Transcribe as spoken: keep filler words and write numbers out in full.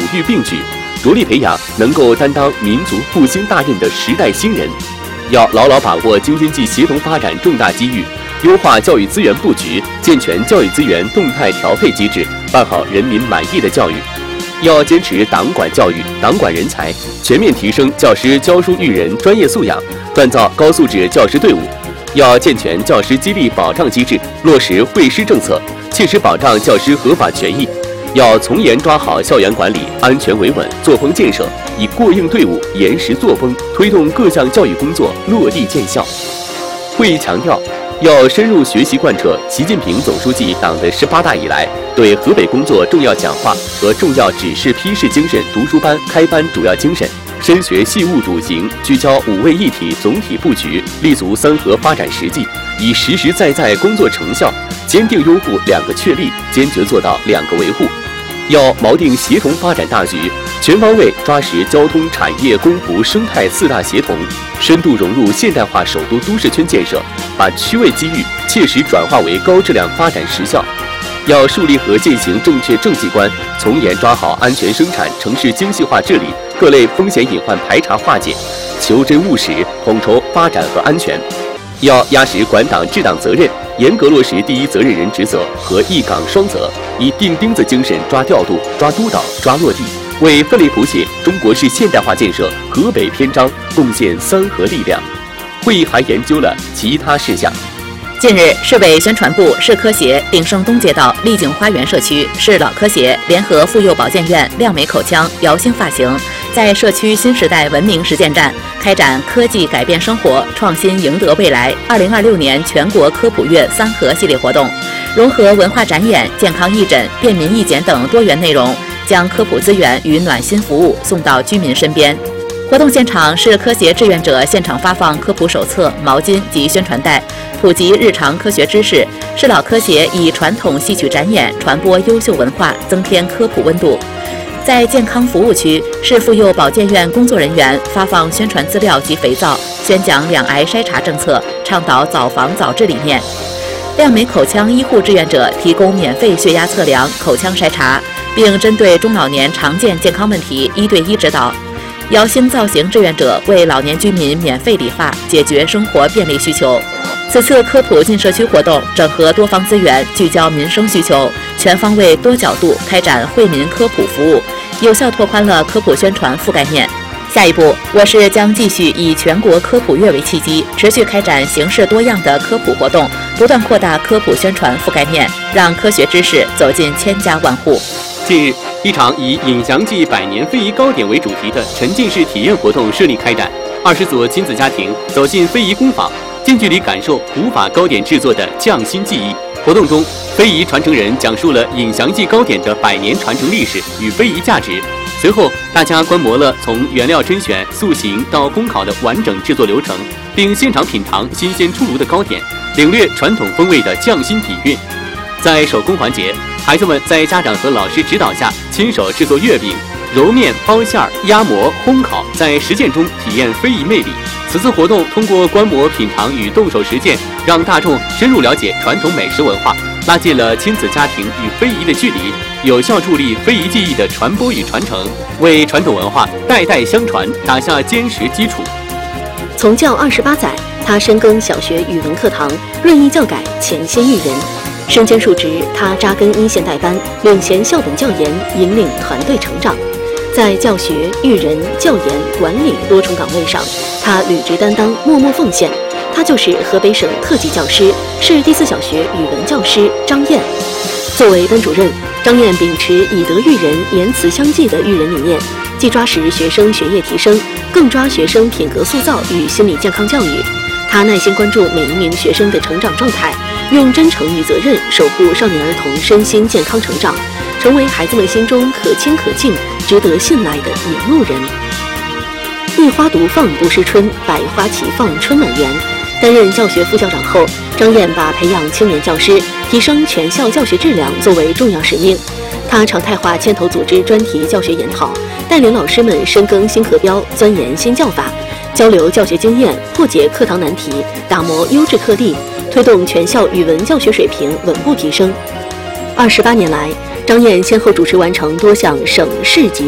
域并举，着力培养能够担当民族复兴大任的时代新人。要牢牢把握京津冀协同发展重大机遇，优化教育资源布局，健全教育资源动态调配机制，办好人民满意的教育。要坚持党管教育、党管人才，全面提升教师教书育人专业素养，锻造高素质教师队伍。要健全教师激励保障机制，落实惠师政策，切实保障教师合法权益。要从严抓好校园管理、安全维稳、作风建设，以过硬队伍、严实作风，推动各项教育工作落地见效。会议强调，要深入学习贯彻习近平总书记党的十八大以来对河北工作重要讲话和重要指示批示精神读书班开班主要精神，深学细务笃行，聚焦五位一体总体布局，立足三河发展实际，以实实在在工作成效，坚定拥护两个确立，坚决做到两个维护。要锚定协同发展大局，全方位抓实交通、产业、公服、生态四大协同，深度融入现代化首都都市圈建设，把区位机遇切实转化为高质量发展实效。要树立和践行正确政绩观，从严抓好安全生产、城市精细化治理、各类风险隐患排查化解，求真务实，统筹发展和安全。要压实管党治党责任，严格落实第一责任人职责和一岗双责，以钉钉子精神抓调度、抓督导、抓落地，为奋力谱写中国式现代化建设河北篇章贡献三河力量。会议还研究了其他事项。 近日，市委宣传部、市科协、鼎盛东街道丽景花园社区、市老科协联合妇幼保健院、亮美口腔、瑶星发型，在社区新时代文明实践站开展科技改变生活，创新赢得未来二零二六年全国科普月三河系列活动，融合文化展演、健康义诊、便民义检等多元内容，将科普资源与暖心服务送到居民身边。活动现场，市科协志愿者现场发放科普手册、毛巾及宣传带，普及日常科学知识。市老科协以传统戏曲展演传播优秀文化，增添科普温度。在健康服务区，市妇幼保健院工作人员发放宣传资料及肥皂，宣讲两癌筛查政策，倡导早防早治理念。亮美口腔医护志愿者提供免费血压测量、口腔筛查，并针对中老年常见健康问题一对一指导。瑶星造型志愿者为老年居民免费理发，解决生活便利需求。此次科普进社区活动整合多方资源，聚焦民生需求，全方位多角度开展惠民科普服务，有效拓宽了科普宣传覆盖面。下一步，我市将继续以全国科普月为契机，持续开展形式多样的科普活动，不断扩大科普宣传覆盖面，让科学知识走进千家万户。 近日，一场以尹祥记百年非遗糕点为主题的沉浸式体验活动顺利开展，二十组亲子家庭走进非遗工坊，近距离感受古法糕点制作的匠心技艺。活动中，非遗传承人讲述了尹祥记糕点的百年传承历史与非遗价值。随后，大家观摩了从原料甄选、塑形到烘烤的完整制作流程，并现场品尝新鲜出炉的糕点，领略传统风味的匠心底蕴。在手工环节，孩子们在家长和老师指导下亲手制作月饼、揉面、包馅儿、压模、烘烤，在实践中体验非遗魅力。此次活动通过观摩、品尝与动手实践，让大众深入了解传统美食文化，拉近了亲子家庭与非遗的距离，有效助力非遗技艺的传播与传承，为传统文化代代相传打下坚实基础。 从教二十八载，他深耕小学语文课堂，润意教改，潜心育人。身兼数职，他扎根一线代班，领衔校本教研，引领团队成长。在教学、育人、教研、管理多重岗位上，他履职担当，默默奉献。他就是河北省特级教师，市第四小学语文教师张燕。作为班主任，张燕秉持以德育人、言辞相济的育人理念，既抓实学生学业提升，更抓学生品格塑造与心理健康教育。他耐心关注每一名学生的成长状态，用真诚与责任守护少年儿童身心健康成长，成为孩子们心中可亲可敬、值得信赖的引路人。一花独放不失春，百花齐放春满园。担任教学副校长后，张燕把培养青年教师、提升全校教学质量作为重要使命。他常态化牵头组织专题教学研讨，带领老师们深耕新课标，钻研新教法，交流教学经验，破解课堂难题，打磨优质课例，推动全校语文教学水平稳步提升。二十八年来，张燕先后主持完成多项省市级